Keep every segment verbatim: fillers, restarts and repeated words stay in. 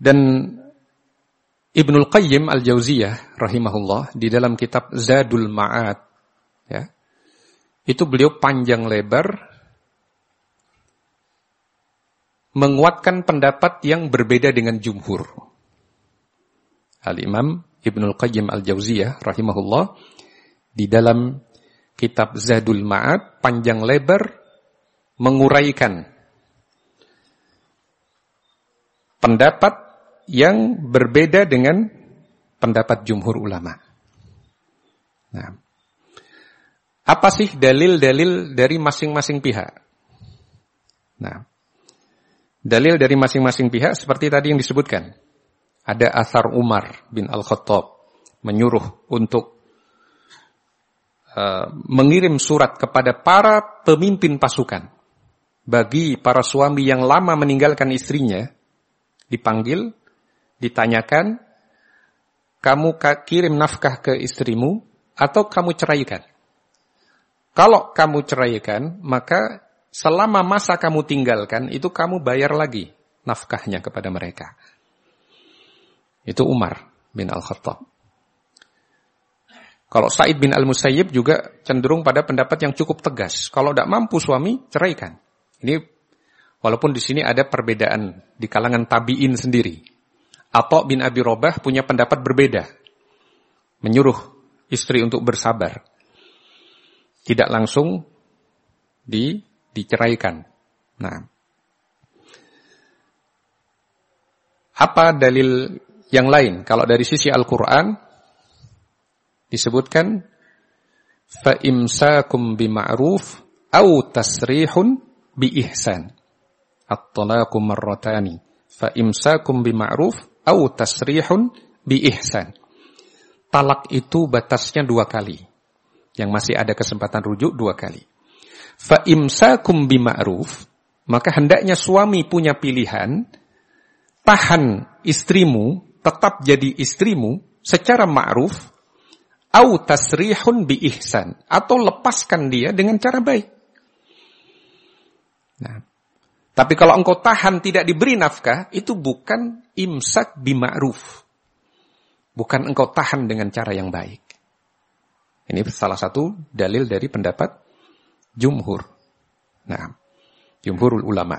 Dan Ibnul Qayyim Al-Jauziyah rahimahullah di dalam kitab Zadul Ma'ad, ya, itu beliau panjang lebar menguatkan pendapat yang berbeda dengan jumhur. Al-Imam Ibnul Qayyim Al-Jauziyah rahimahullah di dalam kitab Zadul Ma'ad panjang lebar menguraikan pendapat yang berbeda dengan pendapat jumhur ulama. Nah, apa sih dalil-dalil dari masing-masing pihak? Nah, dalil dari masing-masing pihak seperti tadi yang disebutkan. Ada asar Umar bin Al-Khattab menyuruh untuk uh, mengirim surat kepada para pemimpin pasukan. Bagi para suami yang lama meninggalkan istrinya, dipanggil, ditanyakan, kamu kirim nafkah ke istrimu atau kamu ceraikan? Kalau kamu ceraikan, maka selama masa kamu tinggalkan, itu kamu bayar lagi nafkahnya kepada mereka. Itu Umar bin Al-Khattab. Kalau Sa'id bin Al-Musayyib juga cenderung pada pendapat yang cukup tegas. Kalau tidak mampu suami, ceraikan. Ini walaupun di sini ada perbedaan di kalangan tabi'in sendiri. Atha bin Abi Robah punya pendapat berbeda. Menyuruh istri untuk bersabar. Tidak langsung di diceraikan. Nah, apa dalil yang lain? Kalau dari sisi Al-Quran disebutkan fa imsakum bima'ruf au tasrihun bi ihsan. At-talaqu marratani fa imsakum bima'ruf au tasrihun bi ihsan. Talak itu batasnya dua kali. Yang masih ada kesempatan rujuk dua kali. Fa imsakum bima'ruf, maka hendaknya suami punya pilihan, tahan istrimu, tetap jadi istrimu secara ma'ruf, au tasrihun bi ihsan, atau lepaskan dia dengan cara baik. Nah, tapi kalau engkau tahan tidak diberi nafkah, itu bukan imsak bima'ruf. Bukan engkau tahan dengan cara yang baik. Ini salah satu dalil dari pendapat jumhur. Nah, jumhurul ulama.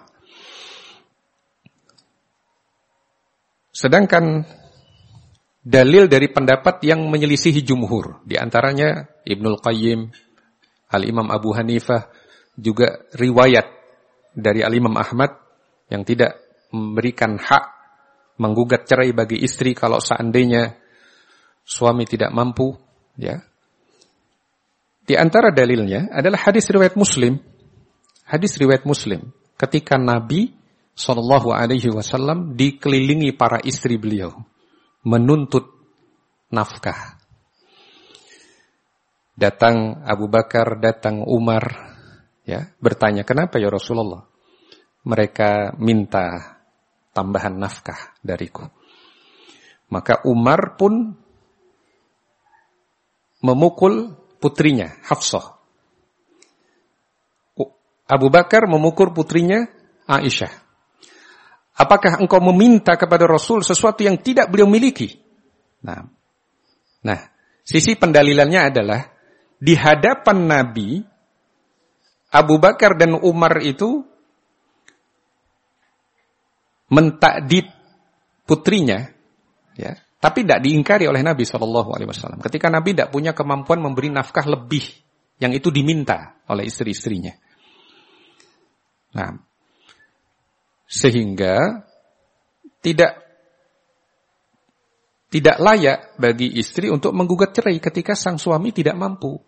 Sedangkan dalil dari pendapat yang menyelisihi jumhur, di antaranya Ibnul Qayyim, Al-Imam Abu Hanifah, juga riwayat dari Al-Imam Ahmad yang tidak memberikan hak menggugat cerai bagi istri kalau seandainya suami tidak mampu, ya. Di antara dalilnya adalah hadis riwayat Muslim. Hadis riwayat Muslim ketika Nabi shallallahu alaihi wasallam dikelilingi para istri beliau menuntut nafkah. Datang Abu Bakar, datang Umar, ya, bertanya, "Kenapa ya Rasulullah?" Mereka minta tambahan nafkah dariku. Maka Umar pun memukul putrinya, Hafsah. Abu Bakar memukul putrinya, Aisyah. Apakah engkau meminta kepada Rasul sesuatu yang tidak beliau miliki? Nah, nah, sisi pendalilannya adalah di hadapan Nabi, Abu Bakar dan Umar itu mentakdib putrinya, ya. Tapi tidak diingkari oleh Nabi shallallahu alaihi wasallam. Ketika Nabi tidak punya kemampuan memberi nafkah lebih yang itu diminta oleh istri-istrinya. Nah, sehingga tidak tidak layak bagi istri untuk menggugat cerai ketika sang suami tidak mampu.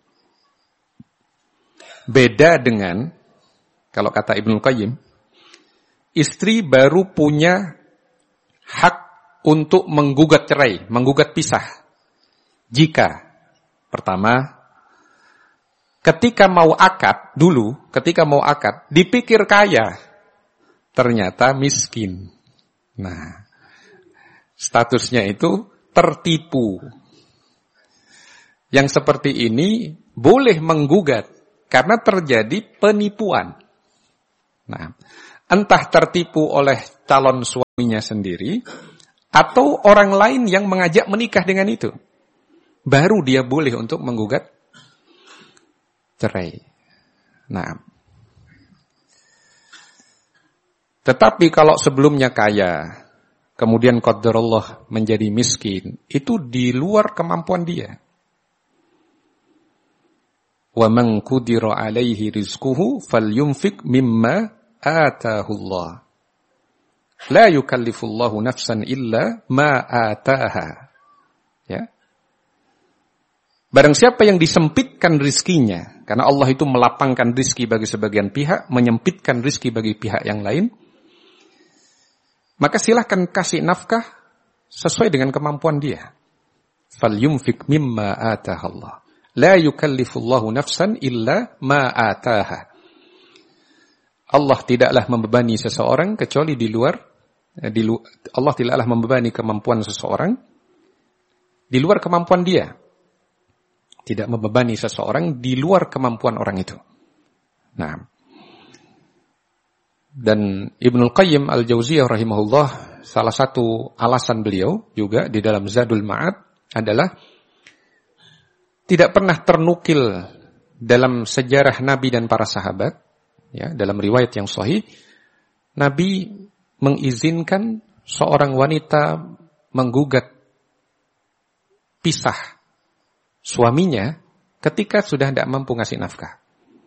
Beda dengan, kalau kata Ibnul Qayyim, istri baru punya hak untuk menggugat cerai, menggugat pisah. Jika, pertama, ketika mau akad, dulu, ketika mau akad, dipikir kaya, ternyata miskin. Nah, statusnya itu tertipu. Yang seperti ini boleh menggugat, karena terjadi penipuan. Nah, entah tertipu oleh calon suaminya sendiri, atau orang lain yang mengajak menikah dengan itu, baru dia boleh untuk menggugat cerai. Nah, tetapi kalau sebelumnya kaya, kemudian qadarullah menjadi miskin, itu di luar kemampuan dia. Wa man qudira alaihi rizquhu falyunfiq mimma atahullah. La yukallifullahu nafsan illa ma ataha. Ya. Barang siapa yang disempitkan rizkinya, karena Allah itu melapangkan rizki bagi sebagian pihak, menyempitkan rizki bagi pihak yang lain, maka silahkan kasih nafkah sesuai dengan kemampuan dia. Falyunfiq mimma atahallah. La yukallifullahu nafsan illa ma ataha. Allah tidaklah membebani seseorang kecuali di luar, di lu, Allah tidaklah membebani kemampuan seseorang di luar kemampuan dia. Tidak membebani seseorang di luar kemampuan orang itu. Nah, dan Ibnul Qayyim Al-Jauziyah rahimahullah, salah satu alasan beliau juga di dalam Zadul Ma'ad adalah tidak pernah ternukil dalam sejarah Nabi dan para sahabat, ya, dalam riwayat yang sahih, Nabi mengizinkan seorang wanita menggugat pisah suaminya ketika sudah tidak mampu ngasih nafkah.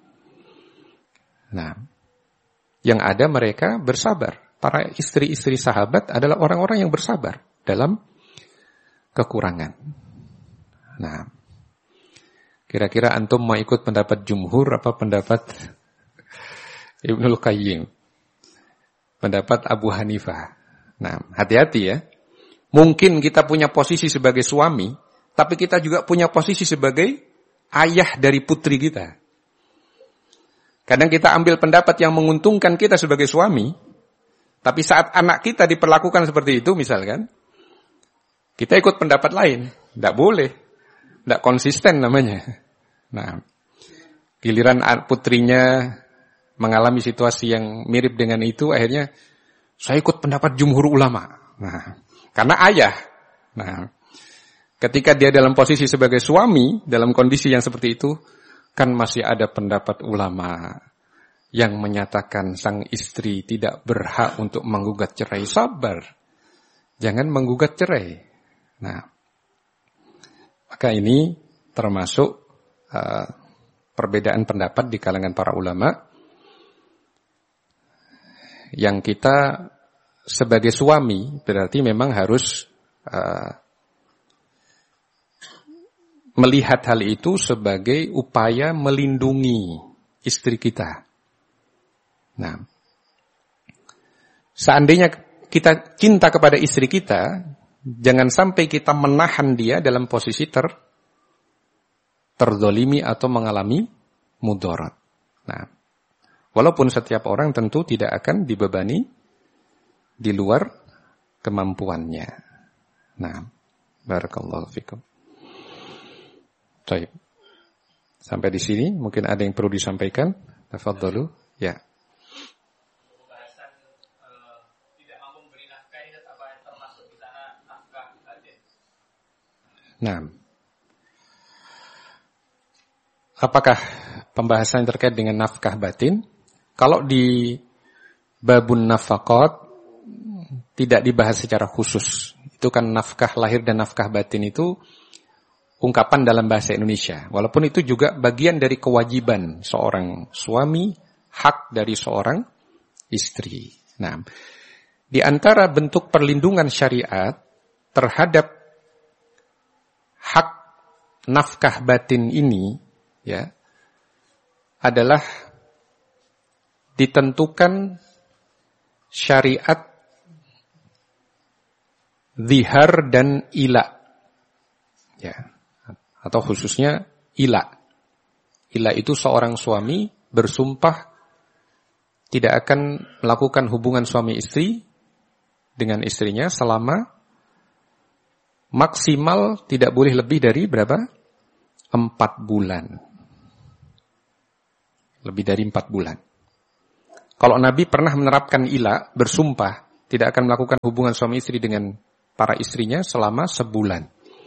Nah, yang ada mereka bersabar. Para istri-istri sahabat adalah orang-orang yang bersabar dalam kekurangan. Nah, kira-kira antum mau ikut pendapat jumhur apa pendapat Ibnul Qayyim? Pendapat Abu Hanifah. Nah, hati-hati ya. Mungkin kita punya posisi sebagai suami, tapi kita juga punya posisi sebagai ayah dari putri kita. Kadang kita ambil pendapat yang menguntungkan kita sebagai suami, tapi saat anak kita diperlakukan seperti itu misalkan, kita ikut pendapat lain. Tidak boleh. Tidak konsisten namanya. Nah, giliran putrinya mengalami situasi yang mirip dengan itu, akhirnya saya ikut pendapat jumhur ulama. Nah, karena ayah. Nah, ketika dia dalam posisi sebagai suami, dalam kondisi yang seperti itu, kan masih ada pendapat ulama yang menyatakan sang istri tidak berhak untuk menggugat cerai. Sabar. Jangan menggugat cerai. Nah, maka ini termasuk uh, perbedaan pendapat di kalangan para ulama yang kita sebagai suami berarti memang harus uh, melihat hal itu sebagai upaya melindungi istri kita. Nah, seandainya kita cinta kepada istri kita, jangan sampai kita menahan dia dalam posisi ter terdolimi atau mengalami mudarat. Nah, walaupun setiap orang tentu tidak akan dibebani di luar kemampuannya. Nah, barakallahu fikum. Baik. Sampai di sini mungkin ada yang perlu disampaikan. Tafadhalu. Ya. Pembahasan uh, tidak mampu memberi nafkah ini apa yang termasuk di sana nafkah batin. Nah. Apakah pembahasan terkait dengan nafkah batin? Kalau di babun nafaqat tidak dibahas secara khusus. Itu kan nafkah lahir dan nafkah batin itu ungkapan dalam bahasa Indonesia. Walaupun itu juga bagian dari kewajiban seorang suami, hak dari seorang istri. Nah, di antara bentuk perlindungan syariat terhadap hak nafkah batin ini, ya, adalah ditentukan syariat zihar dan ila. Ya. Atau khususnya ila. Ila itu seorang suami bersumpah tidak akan melakukan hubungan suami istri dengan istrinya selama maksimal tidak boleh lebih dari berapa? Empat bulan. Lebih dari empat bulan. Kalau Nabi pernah menerapkan ila, bersumpah tidak akan melakukan hubungan suami istri dengan para istrinya selama sebulan.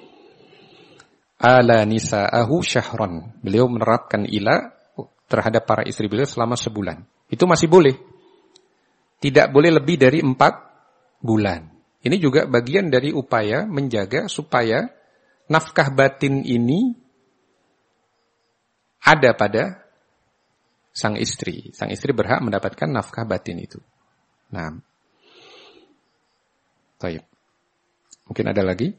Ala nisa'ahu syahron. Beliau menerapkan ila terhadap para istri beliau selama sebulan. Itu masih boleh. Tidak boleh lebih dari empat bulan. Ini juga bagian dari upaya menjaga supaya nafkah batin ini ada pada sang istri. Sang istri berhak mendapatkan nafkah batin itu. Nah, baik. Mungkin ada lagi?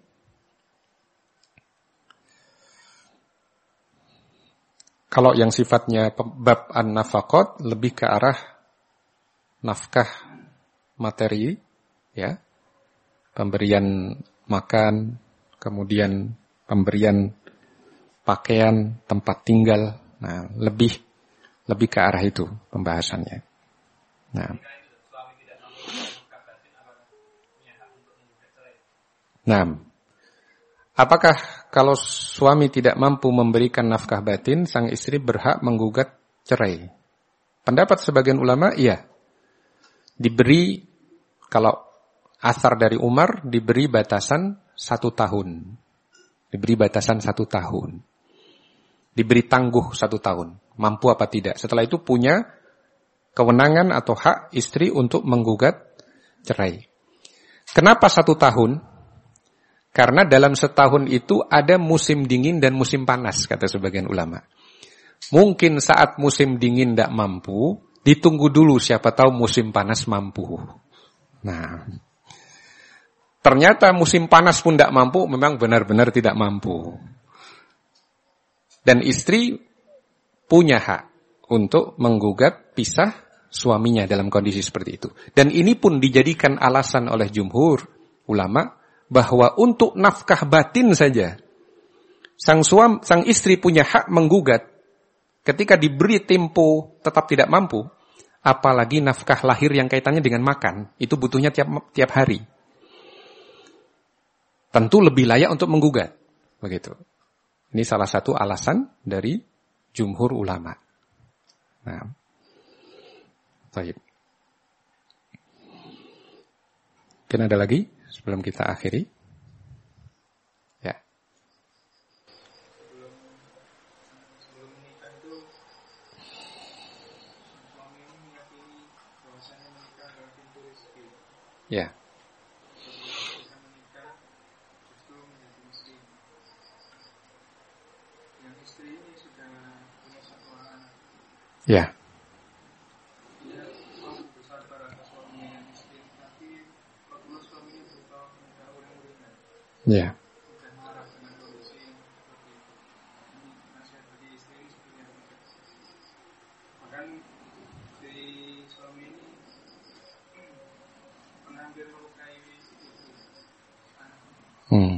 Kalau yang sifatnya bab an-nafaqat lebih ke arah nafkah materi, ya, pemberian makan, kemudian pemberian pakaian, tempat tinggal, nah lebih lebih ke arah itu pembahasannya. Nah. Nah, apakah kalau suami tidak mampu memberikan nafkah batin, sang istri berhak menggugat cerai? Pendapat sebagian ulama, iya. Diberi, kalau asar dari Umar, diberi batasan satu tahun. Diberi batasan satu tahun. Diberi tangguh satu tahun. Mampu apa tidak. Setelah itu punya kewenangan atau hak istri untuk menggugat cerai. Kenapa satu tahun? Karena dalam setahun itu ada musim dingin dan musim panas, kata sebagian ulama. Mungkin saat musim dingin tidak mampu, ditunggu dulu siapa tahu musim panas mampu. Nah, ternyata musim panas pun tidak mampu, memang benar-benar tidak mampu. Dan istri punya hak untuk menggugat pisah suaminya dalam kondisi seperti itu. Dan ini pun dijadikan alasan oleh jumhur ulama, bahwa untuk nafkah batin saja, sang suami, sang istri punya hak menggugat ketika diberi tempo tetap tidak mampu, apalagi nafkah lahir yang kaitannya dengan makan, itu butuhnya tiap tiap hari. Tentu lebih layak untuk menggugat. Begitu. Ini salah satu alasan dari jumhur ulama. Nah, baik. Mungkin ada lagi? Sebelum kita akhiri. Ya. Sebelum sebelum menikah itu suami ini meyakini bahwasanya menikah adalah pintu rezeki. Ya. Ketika menikah justru menjadi miskin. Yang istri ini sudah punya satu anak. Ya. Dia mau bersabar atas suaminya yang miskin, tapi apabila suaminya berusaha menikah uring-uringan. Ya. Sudah marah dengan kondisi yang seperti itu. Ini nasihat bagi istri ini seperti apa? Bahkan si suami ini mengambil melukai itu anaknya. Hmm.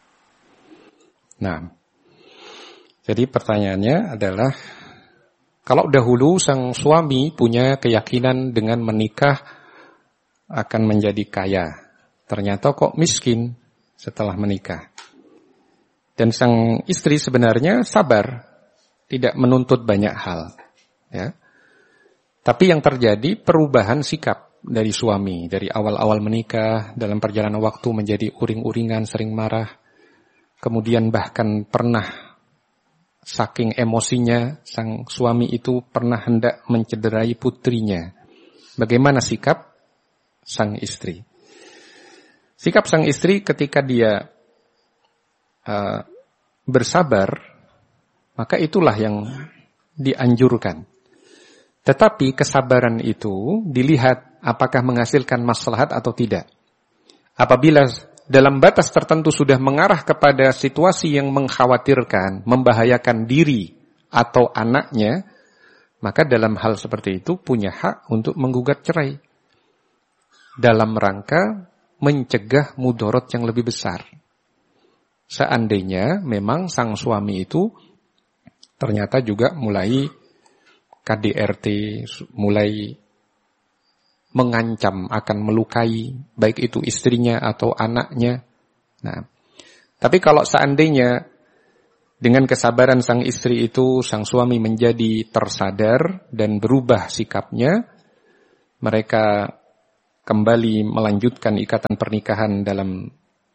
Nah, jadi pertanyaannya adalah, kalau dahulu sang suami punya keyakinan dengan menikah akan menjadi kaya, ternyata kok miskin setelah menikah. Dan sang istri sebenarnya sabar, tidak menuntut banyak hal, ya. Tapi yang terjadi perubahan sikap dari suami, dari awal-awal menikah, dalam perjalanan waktu menjadi uring-uringan, sering marah, kemudian bahkan pernah saking emosinya, sang suami itu pernah hendak mencederai putrinya. Bagaimana sikap sang istri? Sikap sang istri ketika dia uh, bersabar, maka itulah yang dianjurkan. Tetapi kesabaran itu dilihat apakah menghasilkan maslahat atau tidak. Apabila dalam batas tertentu sudah mengarah kepada situasi yang mengkhawatirkan, membahayakan diri atau anaknya, maka dalam hal seperti itu punya hak untuk menggugat cerai. Dalam rangka mencegah mudorot yang lebih besar. Seandainya memang sang suami itu ternyata juga mulai K D R T, mulai mengancam akan melukai baik itu istrinya atau anaknya. Nah, tapi kalau seandainya dengan kesabaran sang istri itu sang suami menjadi tersadar dan berubah sikapnya, mereka kembali melanjutkan ikatan pernikahan dalam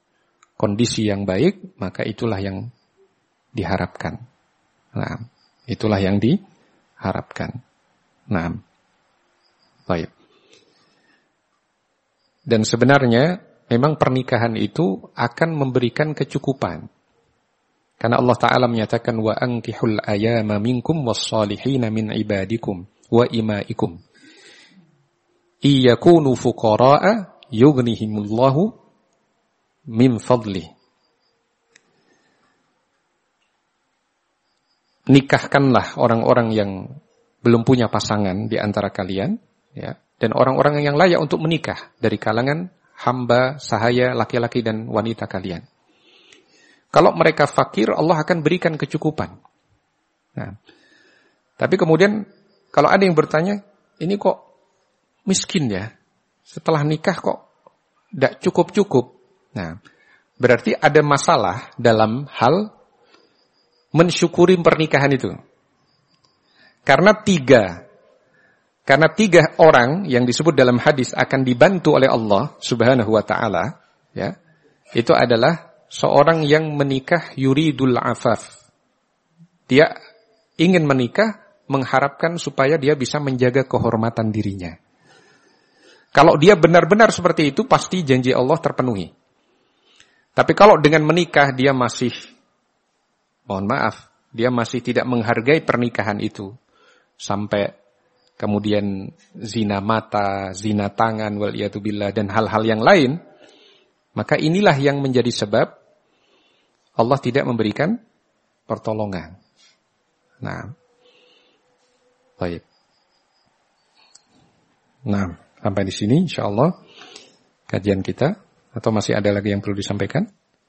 kondisi yang baik, maka itulah yang diharapkan. Nah, itulah yang diharapkan. Nah, baik. Dan sebenarnya memang pernikahan itu akan memberikan kecukupan. Karena Allah Ta'ala menyatakan wa ankihul ayama minkum wassalihina min ibadikum wa imaikum iyakunu fuqara'a yughnihimullahu min fadlih. Nikahkanlah orang-orang yang belum punya pasangan di antara kalian, ya, dan orang-orang yang layak untuk menikah dari kalangan hamba, sahaya, laki-laki dan wanita kalian. Kalau mereka fakir, Allah akan berikan kecukupan. Nah, tapi kemudian kalau ada yang bertanya, ini kok miskin ya? Setelah nikah kok tidak cukup-cukup? Nah, berarti ada masalah dalam hal mensyukuri pernikahan itu. Karena tiga, karena tiga orang yang disebut dalam hadis akan dibantu oleh Allah Subhanahu wa Ta'ala, ya, itu adalah seorang yang menikah yuridul afaf. Dia ingin menikah mengharapkan supaya dia bisa menjaga kehormatan dirinya. Kalau dia benar-benar seperti itu, pasti janji Allah terpenuhi. Tapi kalau dengan menikah dia masih, mohon maaf, dia masih tidak menghargai pernikahan itu, sampai kemudian zina mata, zina tangan, waliyatubillah, dan hal-hal yang lain, maka inilah yang menjadi sebab Allah tidak memberikan pertolongan. Nah, baik. Nah, sampai di sini insyaallah kajian kita. Atau masih ada lagi yang perlu disampaikan?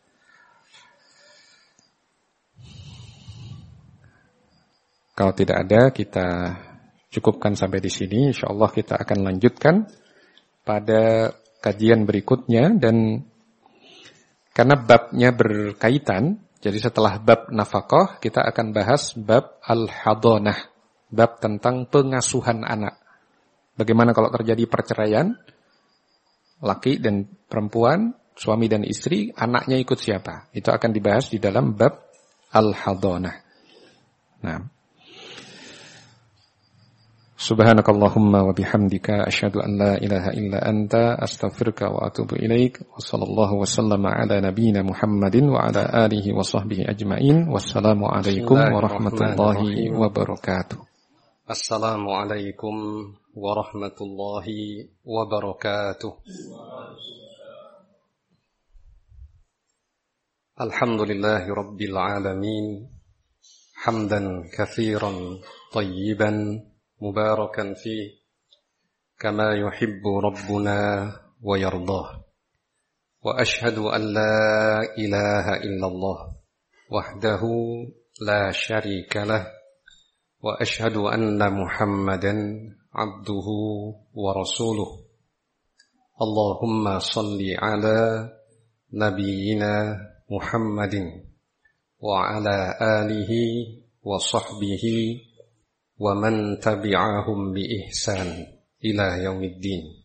Kalau tidak ada, kita cukupkan sampai di sini. Insyaallah kita akan lanjutkan pada kajian berikutnya, dan karena babnya berkaitan, jadi setelah bab nafkah kita akan bahas bab al-hadonah, bab tentang pengasuhan anak. Bagaimana kalau terjadi perceraian, laki dan perempuan, suami dan istri, anaknya ikut siapa? Itu akan dibahas di dalam bab al-hadonah. Nah, subhanakallahumma wa bihamdika asyhadu an la ilaha illa anta astaghfiruka wa atubu ilaik. Wa sallallahu wa sallama ala nabiyyina Muhammadin wa ala alihi wa sahbihi ajmain. Wassalamu alaikum warahmatullahi wabarakatuh. Assalamualaikum warahmatullahi wabarakatuh. Alhamdulillahi rabbil alamin. Hamdan katsiran tayyiban mubarakan fi kama yuhibbu rabbuna wa yardah. Wa ashhadu an la ilaha illallah wahdahu la syarika lah. Wa ashhadu anna Muhammadan abduhu wa rasuluh. Allahumma salli ala nabiyyina Muhammadin wa ala alihi wa sahbihi wa man tabi'ahum bi ihsan ila yaumiddin.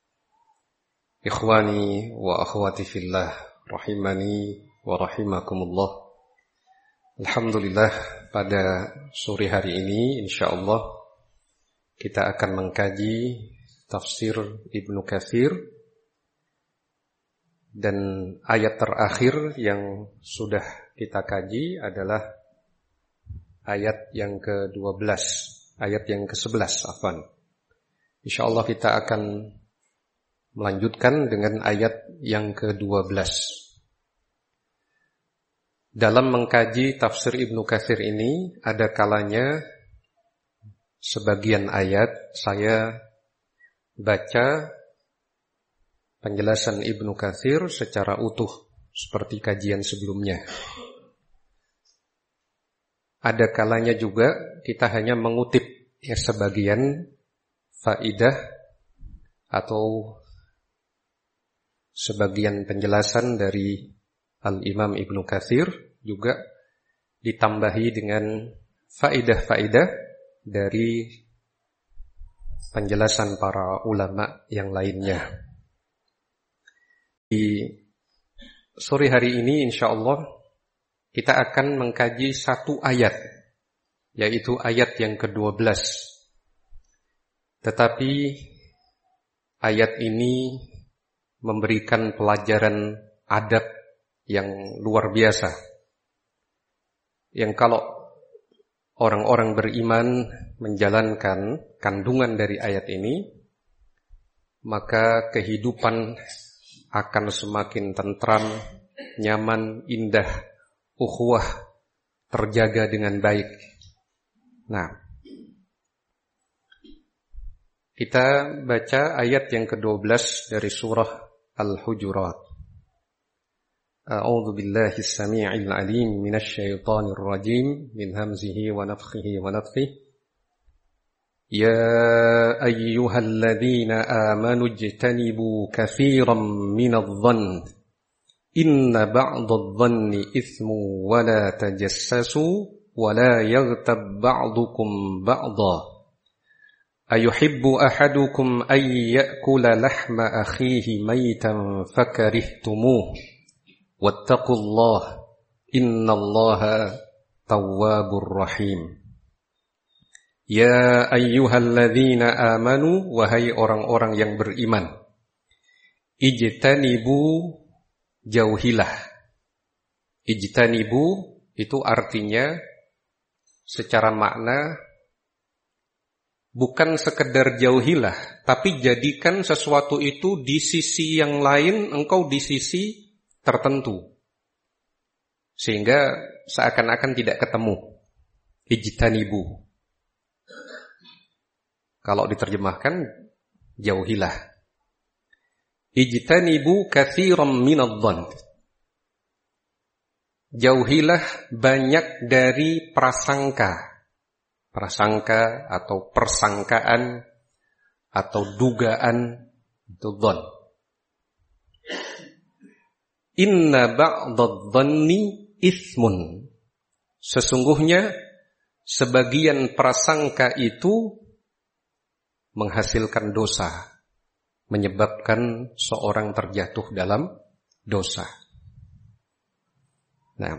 Ikhwani wa akhwati fillah rahimani wa rahimakumullah. Alhamdulillah, pada sore hari ini insyaallah kita akan mengkaji tafsir Ibnu Katsir, dan ayat terakhir yang sudah kita kaji adalah ayat yang ke dua belas, ayat yang ke sebelas, afwan. Insyaallah kita akan melanjutkan dengan ayat yang ke dua belas. Dalam mengkaji tafsir Ibnu Katsir ini, ada kalanya sebagian ayat saya baca penjelasan Ibnu Katsir secara utuh seperti kajian sebelumnya. Ada kalanya juga kita hanya mengutip ya sebagian faidah atau sebagian penjelasan dari Al-Imam Ibnu Katsir, juga ditambahi dengan faidah-faidah dari penjelasan para ulama yang lainnya. Di sore hari ini insyaallah kita akan mengkaji satu ayat, yaitu ayat yang kedua belas. Tetapi ayat ini memberikan pelajaran adab yang luar biasa, yang kalau orang-orang beriman menjalankan kandungan dari ayat ini, maka kehidupan akan semakin tentram, nyaman, indah, ukhuwah terjaga dengan baik. Nah, kita baca ayat yang kedua belas dari surah Al-Hujurat. A'udzu billahi as-sami'il 'alim minasy syaithanir rajim min hamzihi wa nafthihi wa nafthihi. يا أيها الذين آمنوا اجتنبوا كثيرا من الظن إن بعض الظن إثم ولا تجسسوا ولا يغتب بعضكم بعضا أيحب أحدكم أن يأكل لحم أخيه ميتا فكرهتموه واتقوا الله إن الله تواب رحيم. Ya ayyuhalladzina amanu, wahai orang-orang yang beriman, ijtanibu, jauhilah. Ijtanibu itu artinya secara makna bukan sekedar jauhilah, tapi jadikan sesuatu itu di sisi yang lain, engkau di sisi tertentu, sehingga seakan-akan tidak ketemu. Ijtanibu, kalau diterjemahkan, jauhilah. Ijtanibu katsiran minadh-dhann. Jauhilah banyak dari prasangka. Prasangka atau persangkaan atau dugaan, itu dhann. Inna ba'dadh-dhanni itsmun. Sesungguhnya sebagian prasangka itu menghasilkan dosa, menyebabkan seorang terjatuh dalam dosa. Nah,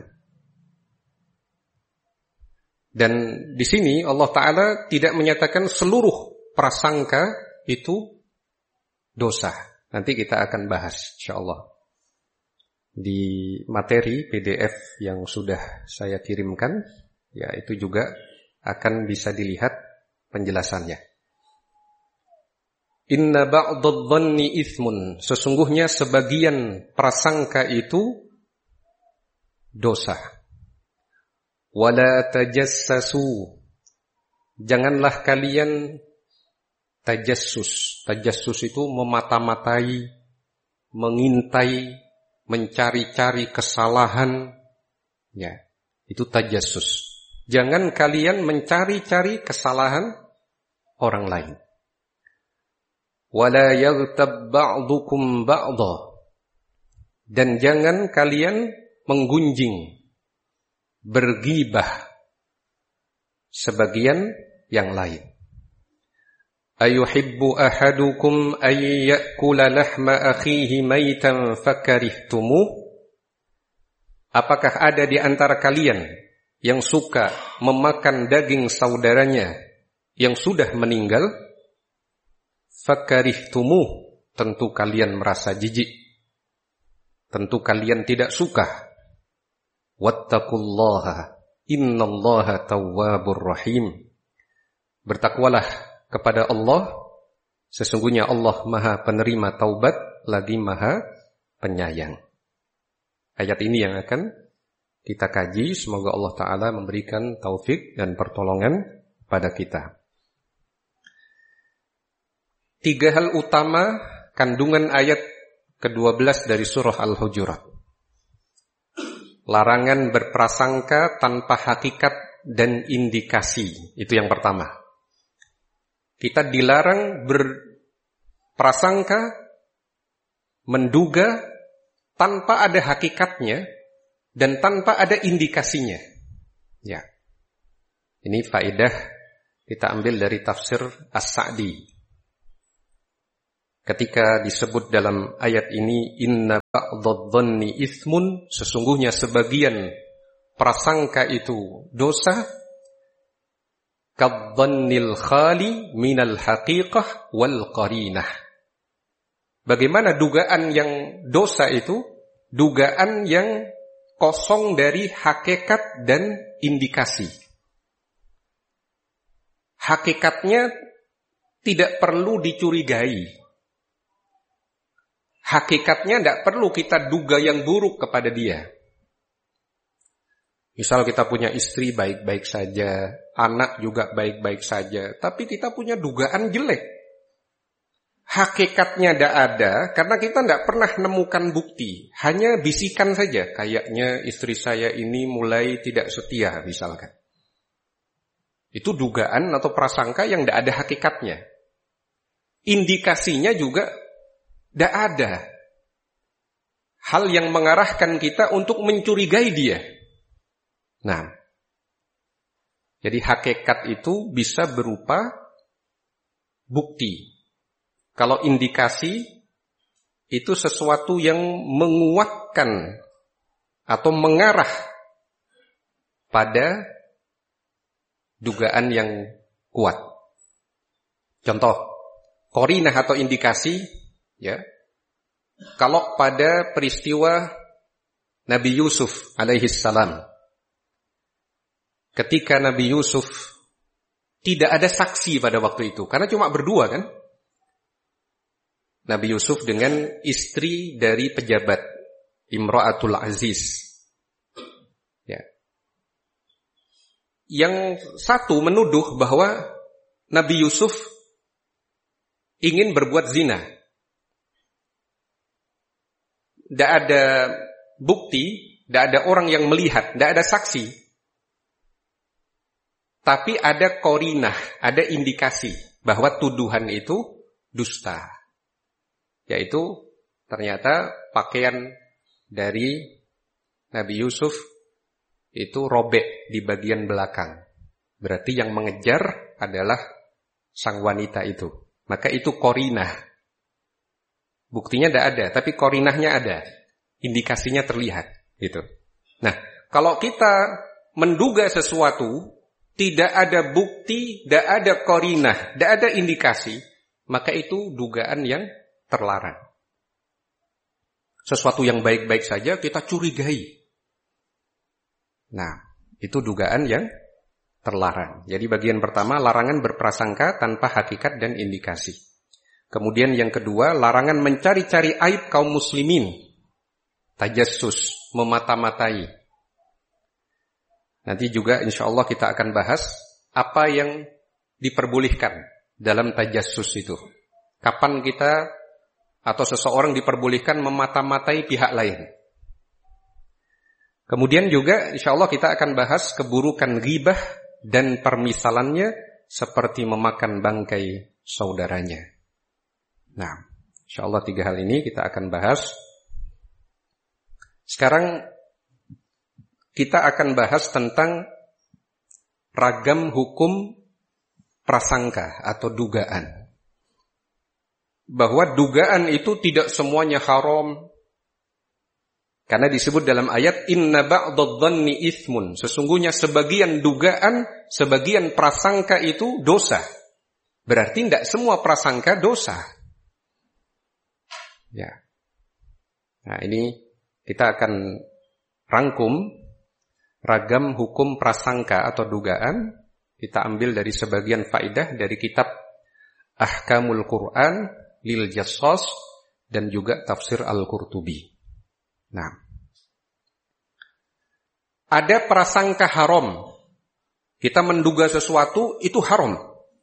dan di sini Allah Ta'ala tidak menyatakan seluruh prasangka itu dosa. Nanti kita akan bahas insyaallah di materi P D F yang sudah saya kirimkan, ya itu juga akan bisa dilihat penjelasannya. Inna ba'dadh-dhanni itsmun, sesungguhnya sebagian prasangka itu dosa. Wala tajassasu, janganlah kalian tajassus. Tajassus itu memata-matai, mengintai, mencari-cari kesalahan. Ya, itu tajassus. Jangan kalian mencari-cari kesalahan orang lain. Wala yaghtab ba'dukum ba'dha, dan jangan kalian menggunjing, bergibah sebagian yang lain. Ayuhibbu ahadukum ay ya'kula lahma akhihi maitan fakarihtumuh. Apakah ada di antara kalian yang suka memakan daging saudaranya yang sudah meninggal? Fakarihtumuh, tentu kalian merasa jijik, tentu kalian tidak suka. Wattaqullaha innallaha tawwabur rahim. Bertakwalah kepada Allah, sesungguhnya Allah Maha penerima taubat lagi Maha penyayang. Ayat ini yang akan kita kaji, semoga Allah Ta'ala memberikan taufik dan pertolongan pada kita. Tiga hal utama kandungan ayat kedua belas dari surah Al-Hujurat. Larangan berprasangka tanpa hakikat dan indikasi, itu yang pertama. Kita dilarang berprasangka, menduga tanpa ada hakikatnya dan tanpa ada indikasinya. Ya. Ini faedah kita ambil dari tafsir As-Sa'di. Ketika disebut dalam ayat ini inna ba'dadh-dhanni itsmun, sesungguhnya sebagian prasangka itu dosa, kadh-dhannil khali minal haqiqah wal qarinah. Bagaimana dugaan yang dosa itu? Dugaan yang kosong dari hakikat dan indikasi. Hakikatnya tidak perlu dicurigai. Hakikatnya tidak perlu kita duga yang buruk kepada dia. Misal kita punya istri baik-baik saja, anak juga baik-baik saja, tapi kita punya dugaan jelek. Hakikatnya tidak ada, karena kita tidak pernah nemukan bukti. Hanya bisikan saja, kayaknya istri saya ini mulai tidak setia misalkan. Itu dugaan atau prasangka yang tidak ada hakikatnya. Indikasinya juga tidak ada. Hal yang mengarahkan kita untuk mencurigai dia. Nah, jadi hakikat itu bisa berupa bukti. Kalau indikasi itu sesuatu yang menguatkan atau mengarah pada dugaan yang kuat. Contoh, qarinah atau indikasi, ya. Kalau pada peristiwa Nabi Yusuf alaihi salam, ketika Nabi Yusuf tidak ada saksi pada waktu itu, karena cuma berdua kan? Nabi Yusuf dengan istri dari pejabat Imra'atul Aziz. Ya. Yang satu menuduh bahwa Nabi Yusuf ingin berbuat zina. Tidak ada bukti, tidak ada orang yang melihat, tidak ada saksi. Tapi ada qarinah, ada indikasi bahwa tuduhan itu dusta. Yaitu ternyata pakaian dari Nabi Yusuf itu robek di bagian belakang. Berarti yang mengejar adalah sang wanita itu. Maka itu qarinah. Buktinya tidak ada, tapi qarinahnya ada. Indikasinya terlihat. Gitu. Nah, kalau kita menduga sesuatu, tidak ada bukti, tidak ada qarinah, tidak ada indikasi, maka itu dugaan yang terlarang. Sesuatu yang baik-baik saja kita curigai. Nah, itu dugaan yang terlarang. Jadi bagian pertama, larangan berprasangka tanpa hakikat dan indikasi. Kemudian yang kedua, larangan mencari-cari aib kaum muslimin. Tajassus, memata-matai. Nanti juga insya Allah kita akan bahas apa yang diperbolehkan dalam tajassus itu. Kapan kita atau seseorang diperbolehkan memata-matai pihak lain. Kemudian juga insya Allah kita akan bahas keburukan ghibah dan permisalannya seperti memakan bangkai saudaranya. Nah, insya Allah tiga hal ini kita akan bahas. Sekarang kita akan bahas tentang ragam hukum prasangka atau dugaan. Bahwa dugaan itu tidak semuanya haram. Karena disebut dalam ayat inna ba'dadh-dhanni itsmun, sesungguhnya sebagian dugaan, sebagian prasangka itu dosa. Berarti tidak semua prasangka dosa. Ya. Nah, ini kita akan rangkum ragam hukum prasangka atau dugaan. Kita ambil dari sebagian faidah dari kitab Ahkamul Quran Lil Jassas dan juga tafsir Al-Qurtubi. Nah, ada prasangka haram. Kita menduga sesuatu itu haram.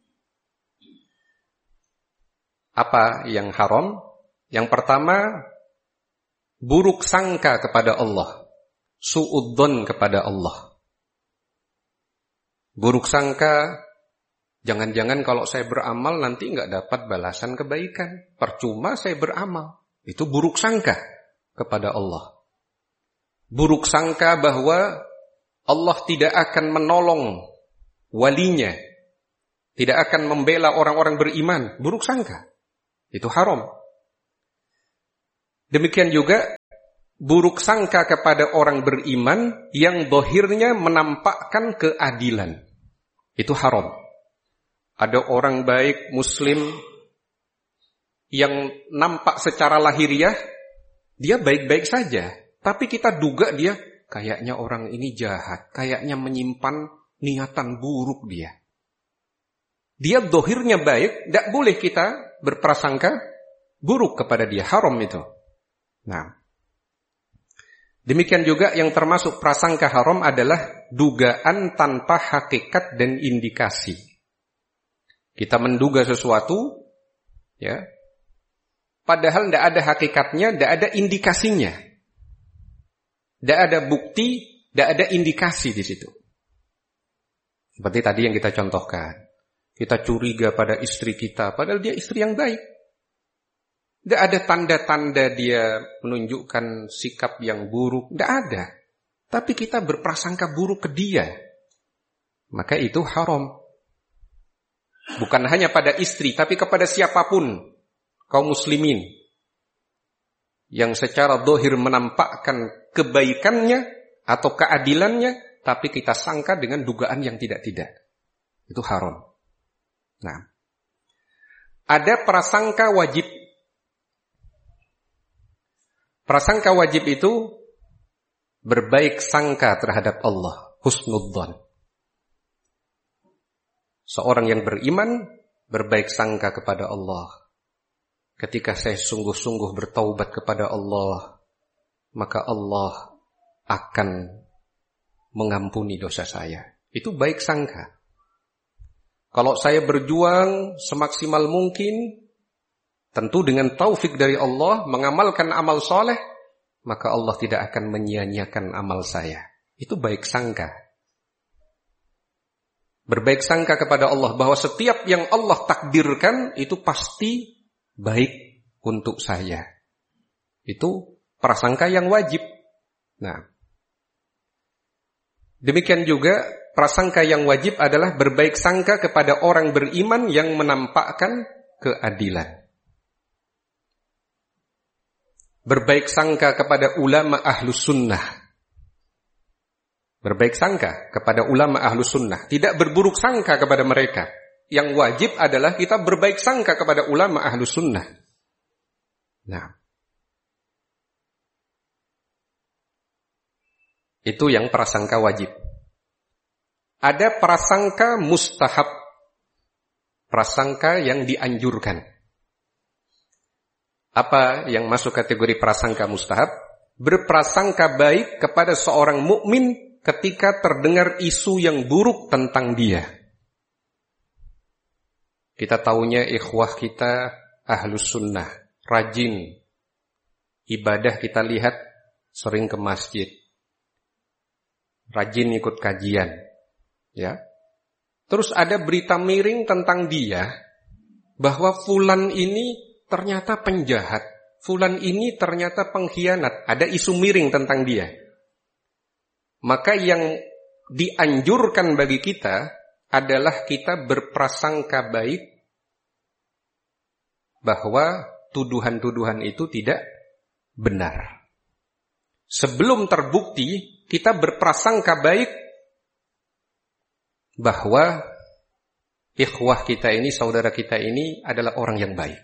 Apa yang haram? Yang pertama, buruk sangka kepada Allah. Su'udzon kepada Allah. Buruk sangka, jangan-jangan kalau saya beramal nanti enggak dapat balasan kebaikan. Percuma saya beramal. Itu buruk sangka kepada Allah. Buruk sangka bahwa Allah tidak akan menolong walinya. Tidak akan membela orang-orang beriman. Buruk sangka. Itu haram. Demikian juga buruk sangka kepada orang beriman yang dohirnya menampakkan keadilan. Itu haram. Ada orang baik, muslim, yang nampak secara lahiriah, dia baik-baik saja. Tapi kita duga dia, kayaknya orang ini jahat, kayaknya menyimpan niatan buruk dia. Dia dohirnya baik, tidak boleh kita berprasangka buruk kepada dia, haram itu. Nah, demikian juga yang termasuk prasangka haram adalah dugaan tanpa hakikat dan indikasi. Kita menduga sesuatu, ya, padahal tidak ada hakikatnya, tidak ada indikasinya. Tidak ada bukti, tidak ada indikasi di situ. Seperti tadi yang kita contohkan. Kita curiga pada istri kita, padahal dia istri yang baik. Tidak ada tanda-tanda dia menunjukkan sikap yang buruk. Tidak ada. Tapi kita berprasangka buruk ke dia. Maka itu haram. Bukan hanya pada istri, tapi kepada siapapun. Kaum muslimin. Yang secara dohir menampakkan kebaikannya atau keadilannya, tapi kita sangka dengan dugaan yang tidak-tidak. Itu haram. Nah, ada prasangka wajib. Prasangka wajib itu berbaik sangka terhadap Allah, husnudzan. Seorang yang beriman berbaik sangka kepada Allah. Ketika saya sungguh-sungguh bertaubat kepada Allah, maka Allah akan mengampuni dosa saya. Itu baik sangka. Kalau saya berjuang semaksimal mungkin, tentu dengan taufik dari Allah, mengamalkan amal soleh, maka Allah tidak akan menyia-nyiakan amal saya. Itu baik sangka. Berbaik sangka kepada Allah bahwa setiap yang Allah takdirkan itu pasti baik untuk saya. Itu prasangka yang wajib. Nah, demikian juga prasangka yang wajib adalah berbaik sangka kepada orang beriman yang menampakkan keadilan. Berbaik sangka kepada ulama ahlus sunnah. Berbaik sangka kepada ulama ahlus sunnah. Tidak berburuk sangka kepada mereka. Yang wajib adalah kita berbaik sangka kepada ulama ahlus sunnah. Nah, itu yang prasangka wajib. Ada prasangka mustahab. Prasangka yang dianjurkan. Apa yang masuk kategori prasangka mustahab? Berprasangka baik kepada seorang mukmin ketika terdengar isu yang buruk tentang dia. Kita tahunya ikhwah kita ahlus sunnah, rajin. Ibadah kita lihat sering ke masjid. Rajin ikut kajian. Ya. Terus ada berita miring tentang dia, bahwa fulan ini ternyata penjahat, fulan ini ternyata pengkhianat, ada isu miring tentang dia. Maka yang dianjurkan bagi kita adalah kita berprasangka baik bahwa tuduhan-tuduhan itu tidak benar. Sebelum terbukti, kita berprasangka baik bahwa ikhwah kita ini, saudara kita ini adalah orang yang baik.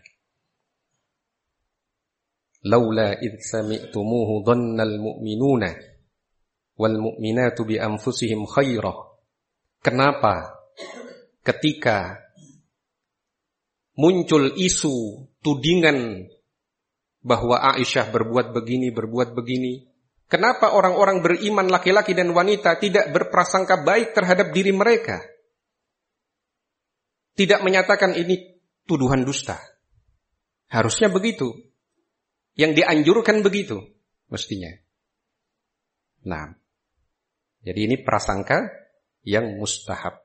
Laula idh sami'tumuhu dhannal mu'minuna wal mu'minatu bi anfusihim khairah. Kenapa ketika muncul isu tudingan bahwa Aisyah berbuat begini, berbuat begini, kenapa orang-orang beriman laki-laki dan wanita tidak berprasangka baik terhadap diri mereka? Tidak menyatakan ini tuduhan dusta. Harusnya begitu. Yang dianjurkan begitu mestinya. Nah, jadi ini prasangka yang mustahab.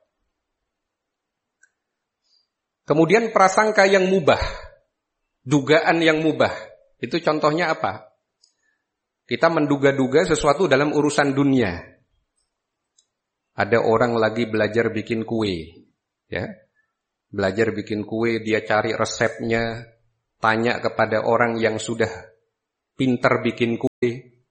Kemudian prasangka yang mubah, dugaan yang mubah. Itu contohnya apa? Kita menduga-duga sesuatu dalam urusan dunia. Ada orang lagi belajar bikin kue, ya. Belajar bikin kue, dia cari resepnya, tanya kepada orang yang sudah pintar bikin kue.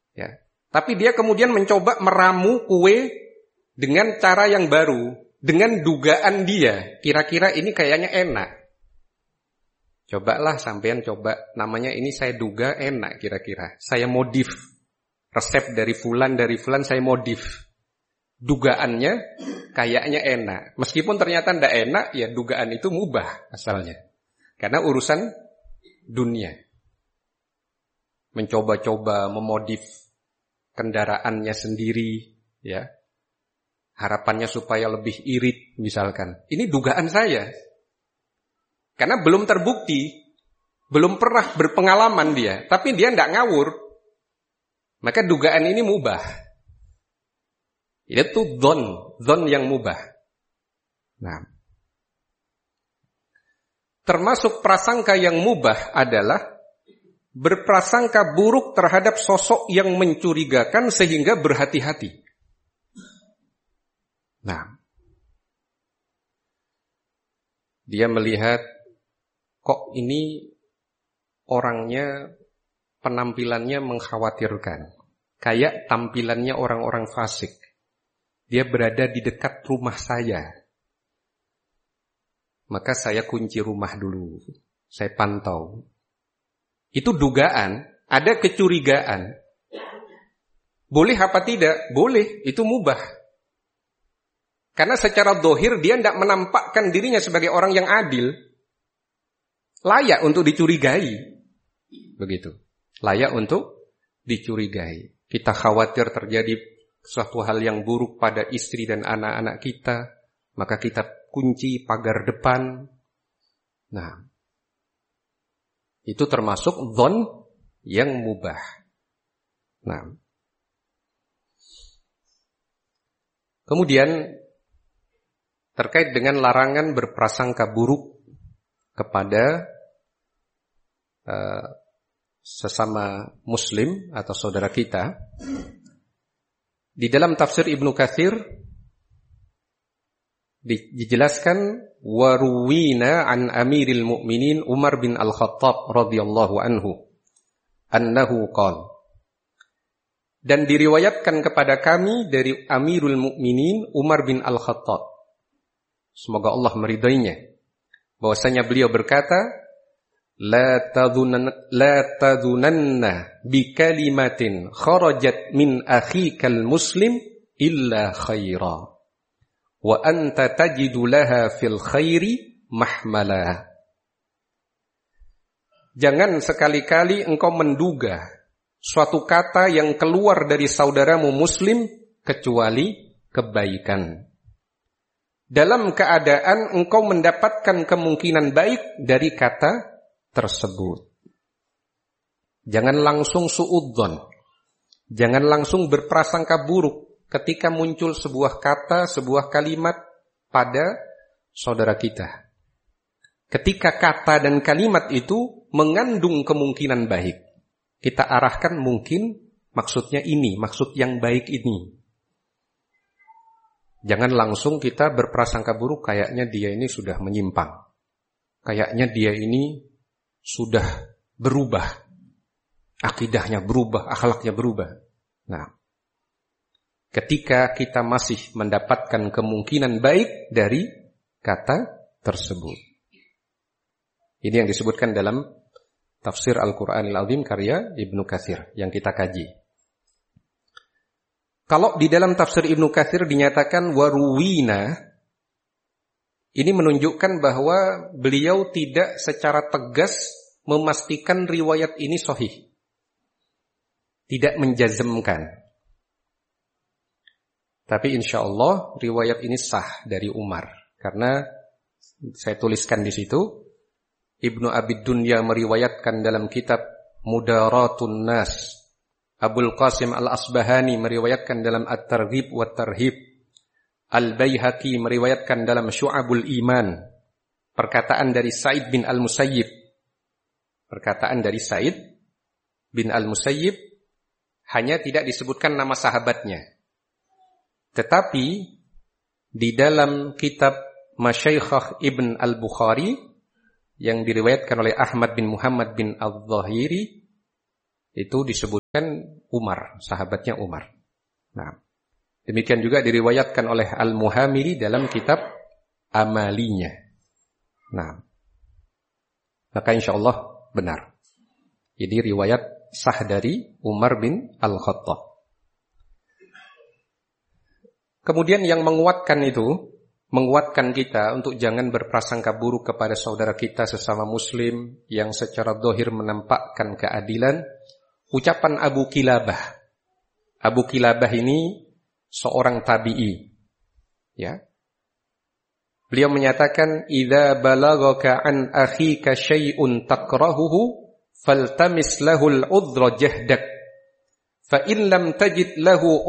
Ya. Tapi dia kemudian mencoba meramu kue dengan cara yang baru, dengan dugaan dia, kira-kira ini kayaknya enak. Cobalah sampean coba, namanya ini saya duga enak kira-kira. Saya modif resep dari fulan dari fulan saya modif. Dugaannya kayaknya enak. Meskipun ternyata tidak enak, ya dugaan itu mubah asalnya. Karena urusan dunia. Mencoba-coba memodif kendaraannya sendiri, ya. Harapannya supaya lebih irit misalkan. Ini dugaan saya. Karena belum terbukti, belum pernah berpengalaman dia, tapi dia tidak ngawur. Maka dugaan ini mubah. Itu dzon, dzon yang mubah. Nah, termasuk prasangka yang mubah adalah berprasangka buruk terhadap sosok yang mencurigakan sehingga berhati-hati. Nah, dia melihat kok ini orangnya penampilannya mengkhawatirkan, kayak tampilannya orang-orang fasik. Dia berada di dekat rumah saya. Maka saya kunci rumah dulu. Saya pantau. Itu dugaan, ada kecurigaan. Boleh apa tidak? Boleh, itu mubah. Karena secara dohir dia tidak menampakkan dirinya sebagai orang yang adil. Layak untuk dicurigai. Begitu. Layak untuk dicurigai. Kita khawatir terjadi suatu hal yang buruk pada istri dan anak-anak kita, maka kita kunci pagar depan. Nah, itu termasuk dzon yang mubah. Nah, kemudian terkait dengan larangan berprasangka buruk kepada uh, sesama muslim atau saudara kita. Di dalam tafsir Ibnu Katsir dijelaskan waruwina an Amiril Mukminin Umar bin Al-Khattab radhiyallahu anhu annahu qala, dan diriwayatkan kepada kami dari Amirul Mukminin Umar bin Al-Khattab, semoga Allah meridainya, bahwasanya beliau berkata, La tadhunan, la tadhunanna bi kalimatin kharajat min akhikal muslim illa khaira wa anta tajidu laha fil khairi mahmala. Jangan sekali-kali engkau menduga suatu kata yang keluar dari saudaramu muslim kecuali kebaikan. Dalam keadaan engkau mendapatkan kemungkinan baik dari kata tersebut. Jangan langsung suudzon. Jangan langsung berprasangka buruk ketika muncul sebuah kata, sebuah kalimat pada saudara kita. Ketika kata dan kalimat itu mengandung kemungkinan baik, kita arahkan mungkin maksudnya ini, maksud yang baik ini. Jangan langsung kita berprasangka buruk, kayaknya dia ini sudah menyimpang. Kayaknya dia ini sudah berubah, akidahnya berubah, akhlaknya berubah. Nah, ketika kita masih mendapatkan kemungkinan baik dari kata tersebut. Ini yang disebutkan dalam tafsir Al-Quranil Azim karya Ibnu Katsir yang kita kaji. Kalau di dalam tafsir Ibnu Katsir dinyatakan waruwina, ini menunjukkan bahwa beliau tidak secara tegas memastikan riwayat ini sahih. Tidak menjazmkan. Tapi insya Allah riwayat ini sah dari Umar. Karena saya tuliskan di situ, Ibnu Abid Dunya meriwayatkan dalam kitab Mudaratun Nas. Abul Qasim Al-Asbahani meriwayatkan dalam At-Targhib wa Tarhib. Al-Baihaqi meriwayatkan dalam Syu'abul Iman perkataan dari Sa'id bin Al-Musayyib. Perkataan dari Sa'id bin Al-Musayyib hanya tidak disebutkan nama sahabatnya. Tetapi di dalam kitab Masyaikhah Ibn Al-Bukhari yang diriwayatkan oleh Ahmad bin Muhammad bin Al-Zahiri itu disebut kan Umar, sahabatnya Umar. Nah, demikian juga diriwayatkan oleh Al-Muhamili dalam kitab Amalinya. Nah, maka insya Allah benar. Ini riwayat sah dari Umar bin Al-Khattab. Kemudian yang menguatkan itu, menguatkan kita untuk jangan berprasangka buruk kepada saudara kita sesama muslim yang secara zahir menampakkan keadilan, ucapan Abu Kilabah. Abu Kilabah ini seorang tabi'i. Ya. Beliau menyatakan, "Idza balaghaka an akhika syai'un takrahuhu faltamis lahul udhra jahdak. Fa in lam tajid lahu